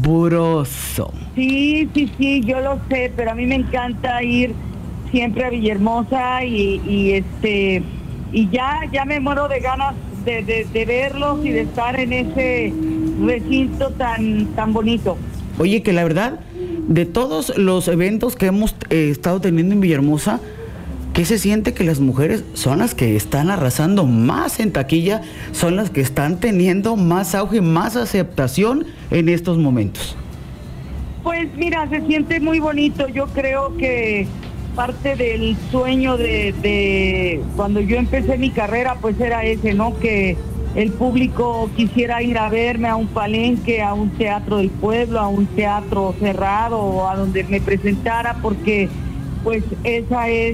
sabroso. Sí, yo lo sé, pero a mí me encanta ir siempre a Villahermosa y ya me muero de ganas de verlos y de estar en ese recinto tan bonito. Oye, que la verdad, de todos los eventos que hemos estado teniendo en Villahermosa, ¿qué se siente? Que las mujeres son las que están arrasando más en taquilla, son las que están teniendo más auge, más aceptación en estos momentos. Pues mira, se siente muy bonito. Yo creo que parte del sueño de cuando yo empecé mi carrera, pues era ese, ¿no? Que el público quisiera ir a verme a un palenque, a un teatro del pueblo, a un teatro cerrado, o a donde me presentara, porque pues esa es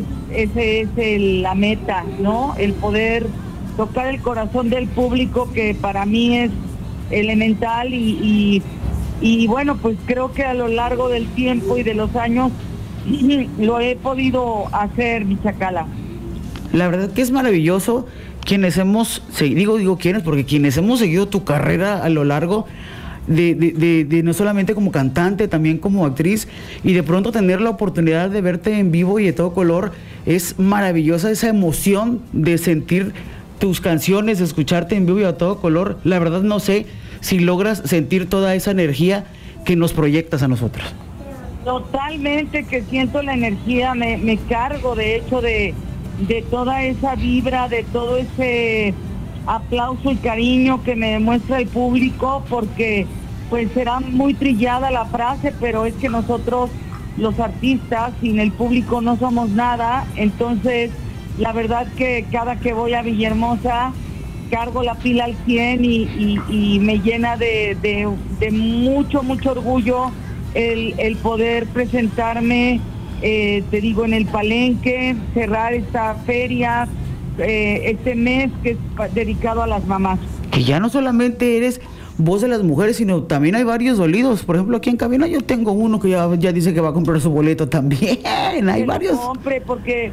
la meta, ¿no? El poder tocar el corazón del público, que para mí es elemental y bueno, pues creo que a lo largo del tiempo y de los años lo he podido hacer, mi Chacala. La verdad que es maravilloso quienes hemos seguido, digo quienes, porque quienes hemos seguido tu carrera a lo largo de no solamente como cantante, también como actriz, y de pronto tener la oportunidad de verte en vivo y de todo color, es maravillosa esa emoción de sentir tus canciones, de escucharte en vivo y a todo color. La verdad no sé si logras sentir toda esa energía que nos proyectas a nosotros. Totalmente, que siento la energía, me cargo de hecho de toda esa vibra, de todo ese aplauso y cariño que me demuestra el público, porque pues será muy trillada la frase, pero es que nosotros los artistas sin el público no somos nada. Entonces la verdad que cada que voy a Villahermosa cargo la pila al 100 y me llena de mucho orgullo el poder presentarme, te digo, en el palenque, cerrar esta feria, este mes que es dedicado a las mamás. Que ya no solamente eres voz de las mujeres, sino también hay varios dolidos. Por ejemplo, aquí en cabina yo tengo uno que ya dice que va a comprar su boleto también. Hay varios. Compre, porque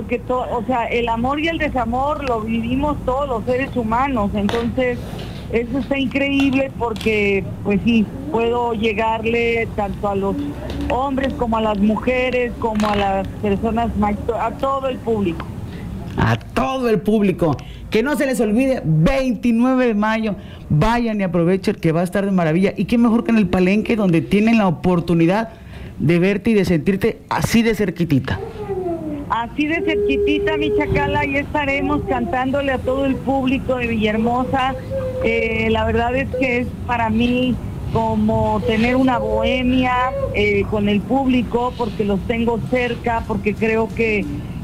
o sea, el amor y el desamor lo vivimos todos los seres humanos. Entonces eso está increíble, porque pues sí, puedo llegarle tanto a los hombres como a las mujeres, como a las personas mayores, a todo el público. A todo el público. Que no se les olvide, 29 de mayo, vayan y aprovechen, que va a estar de maravilla. Y qué mejor que en el palenque, donde tienen la oportunidad de verte y de sentirte así de cerquitita. Así de cerquitita, mi Chacala, y estaremos cantándole a todo el público de Villahermosa. La verdad es que es para mí como tener una bohemia con el público, porque los tengo cerca, porque creo que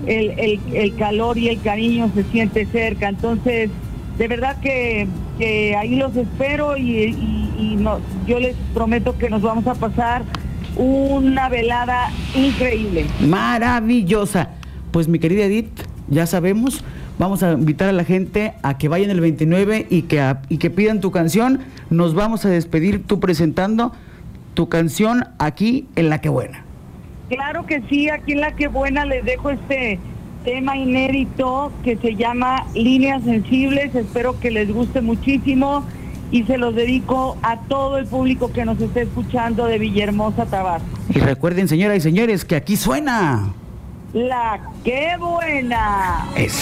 el calor y el cariño se siente cerca. Entonces, de verdad que ahí los espero y yo les prometo que nos vamos a pasar una velada increíble. Maravillosa. Pues mi querida Edith, ya sabemos, vamos a invitar a la gente a que vayan el 29 y que pidan tu canción. Nos vamos a despedir tú presentando tu canción aquí en La Que Buena. Claro que sí, aquí en La Que Buena les dejo este tema inédito que se llama Líneas Sensibles. Espero que les guste muchísimo y se los dedico a todo el público que nos esté escuchando de Villahermosa, Tabasco. Y recuerden, señoras y señores, que aquí suena La Que Buena. Es